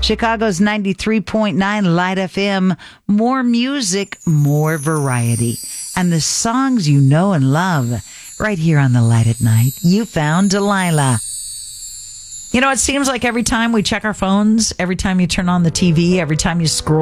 Chicago's 93.9 Light FM. More music, more variety. And the songs you know and love. Right here on The Light at Night, you found Delilah. You know, it seems like every time we check our phones, every time you turn on the TV, every time you scroll